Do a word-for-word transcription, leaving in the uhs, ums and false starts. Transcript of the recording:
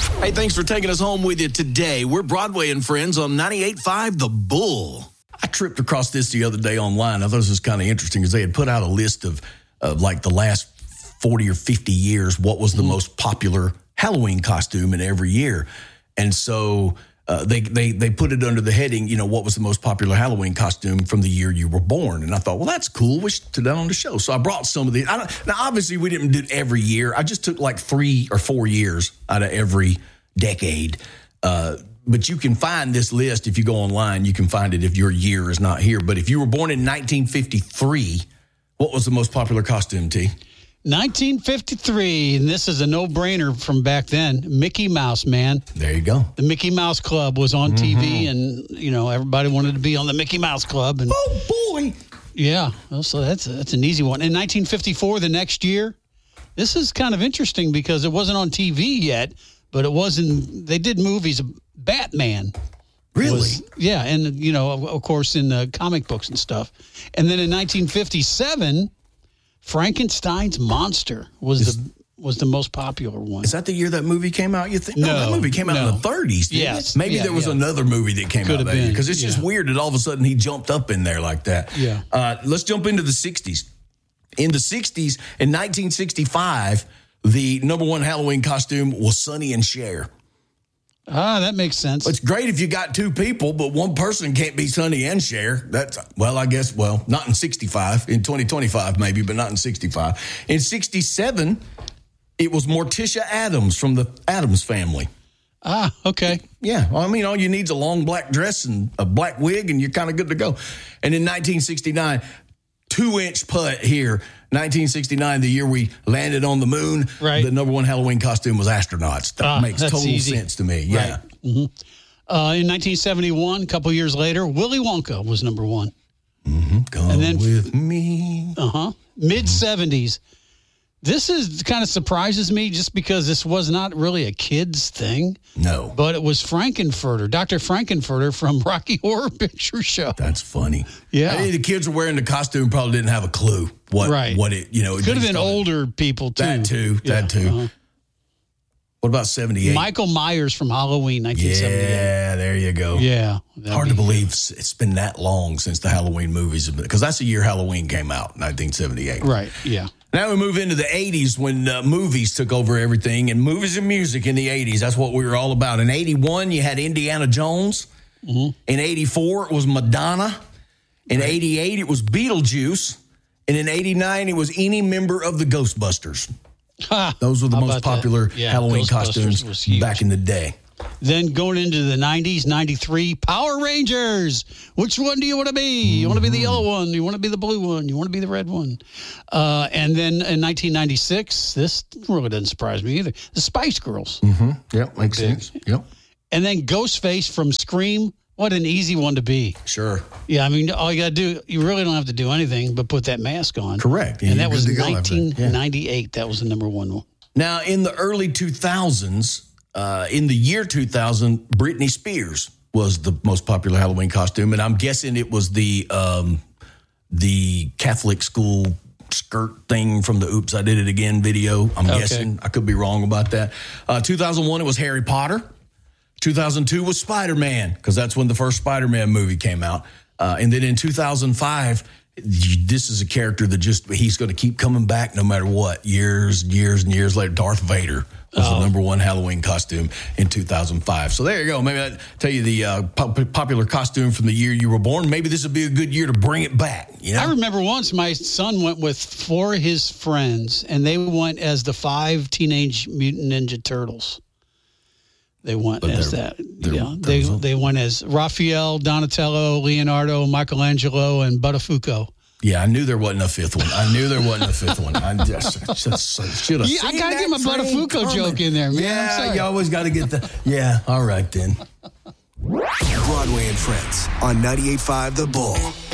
Hey, thanks for taking us home with you today. We're Broadway and Friends on ninety-eight point five The Bull. I tripped across this the other day online. I thought this was kind of interesting because they had put out a list of, of like the last forty or fifty years, what was the mm-hmm. most popular Halloween costume in every year. And so uh, they, they they put it under the heading, you know, what was the most popular Halloween costume from the year you were born. And I thought, well, that's cool. We should do that on the show. So I brought some of these. I don't, now, obviously, we didn't do it every year. I just took like three or four years out of every decade. Uh, but you can find this list if you go online. You can find it if your year is not here. But if you were born in nineteen fifty-three, what was the most popular costume, T? nineteen fifty-three, and this is a no-brainer from back then. Mickey Mouse, man. There you go. The Mickey Mouse Club was on mm-hmm. T V, and, you know, everybody wanted to be on the Mickey Mouse Club. And oh, boy. Yeah, well, so that's, that's an easy one. In nineteen fifty-four, the next year, this is kind of interesting because it wasn't on T V yet, but it was in, they did movies. Batman. Really? Was, yeah, and, you know, of, of course, in the comic books and stuff. And then in nineteen fifty-seven, Frankenstein's Monster was is, the was the most popular one. Is that the year that movie came out? You think? No, no that movie came out no. in the thirties. Didn't yes. it? Maybe yeah, there was yeah. another movie that came Could out that been. year because it's yeah. just weird that all of a sudden he jumped up in there like that. Yeah. Uh, let's jump into the sixties. In the sixties, in nineteen sixty-five, the number one Halloween costume was Sonny and Cher. Ah, that makes sense. It's great if you got two people, but one person can't be Sonny and Cher. That's, well, I guess, well, not in sixty-five. In twenty twenty-five, maybe, but not in sixty-five. In sixty-seven, it was Morticia Adams from the Addams Family. Ah, okay. Yeah, well, I mean, all you need is a long black dress and a black wig, and you're kind of good to go. And in nineteen sixty-nine, two-inch putt here. nineteen sixty-nine, the year we landed on the moon. Right. The number one Halloween costume was astronauts. That ah, makes total easy. sense to me. Yeah. Right. Mm-hmm. Uh, in nineteen seventy-one, a couple years later, Willy Wonka was number one. Mm-hmm. Come and then, with me. Uh-huh. Mid-seventies. This is kind of surprises me just because this was not really a kid's thing. No. But it was Frankenfurter, Doctor Frankenfurter from Rocky Horror Picture Show. That's funny. Yeah. I think the kids were wearing the costume probably didn't have a clue what, right. what it, you know. Could have been older people, too. That, too. Yeah. That, too. Uh-huh. What about seventy-eight? Michael Myers from Halloween, nineteen seventy-eight. Yeah, there you go. Yeah. Hard be, to believe it's been that long since the Halloween movies, because that's the year Halloween came out, nineteen seventy-eight. Right, yeah. Now we move into the eighties when uh, movies took over everything, and movies and music in the eighties. That's what we were all about. In eighty-one, you had Indiana Jones. Mm-hmm. In eighty-four, it was Madonna. In right. eighty-eight, it was Beetlejuice. And in eighty-nine, it was any member of the Ghostbusters. Ha, Those were the most popular yeah, Halloween costumes back in the day. Then going into the nineties, ninety-three, Power Rangers. Which one do you want to be? You want to be the yellow one? You want to be the blue one? You want to be the red one? Uh, and then in nineteen ninety-six, this really doesn't surprise me either, the Spice Girls. Mm-hmm. Yep, makes Big. sense. Yep. And then Ghostface from Scream. What an easy one to be. Sure. Yeah, I mean, all you got to do, you really don't have to do anything but put that mask on. Correct. And, and that was nineteen ninety-eight. Yeah. That was the number one one. Now, in the early two thousands, uh, in the year two thousand, Britney Spears was the most popular Halloween costume. And I'm guessing it was the um, the Catholic school skirt thing from the Oops, I Did It Again video. I'm okay. guessing. I could be wrong about that. Uh, two thousand one, it was Harry Potter. two thousand two was Spider-Man, because that's when the first Spider-Man movie came out. Uh, and then in two thousand five, this is a character that just, he's going to keep coming back no matter what. Years, years, and years later, Darth Vader was oh. the number one Halloween costume in two thousand five. So there you go. Maybe I'll tell you the uh, pop- popular costume from the year you were born. Maybe this would be a good year to bring it back. You know? I remember once my son went with four of his friends, and they went as the five Teenage Mutant Ninja Turtles. They went but as that. Yeah, they they went as Raphael, Donatello, Leonardo, Michelangelo, and Buttafuoco. Yeah, I knew there wasn't a fifth one. I knew there wasn't a fifth one. I just, just should have. Yeah, I gotta get my Buttafuoco joke in there, man. Yeah, you always got to get the. Yeah, all right then. Broadway and Friends on ninety-eight point five The Bull.